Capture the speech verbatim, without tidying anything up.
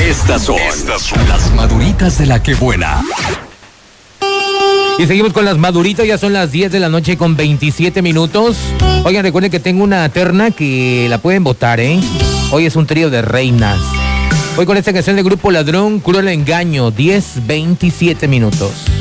Estas son, Estas son las maduritas de la que buena. Y seguimos con las maduritas, ya son las diez de la noche con veintisiete minutos. Oigan, recuerden que tengo una terna que la pueden votar, ¿eh? Hoy es un trío de reinas. Hoy con esta canción del grupo Ladrón, Cruel Engaño, diez veintisiete minutos.